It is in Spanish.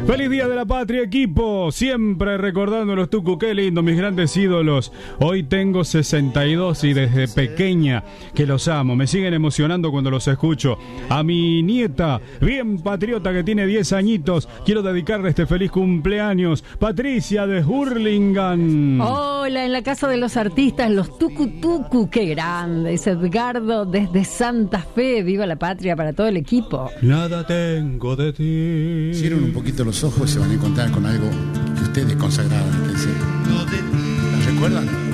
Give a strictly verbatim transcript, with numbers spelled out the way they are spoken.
Feliz Día de la Patria, equipo. Siempre recordando a los Tucu, qué lindo, mis grandes ídolos. Hoy tengo sesenta y dos y desde pequeña que los amo. Me siguen emocionando cuando los escucho. A mi nieta, bien patriota, que tiene diez añitos, quiero dedicarle este feliz cumpleaños. Patricia de Hurlingham. Hola, en la casa de los artistas, los Tucu Tucu. Qué grande. Es Edgardo desde Santa Fe. Viva la patria para todo el equipo. Nada tengo de ti. Cierren un poquito los ojos y se van a encontrar con algo que ustedes consagraban. ¿La recuerdan?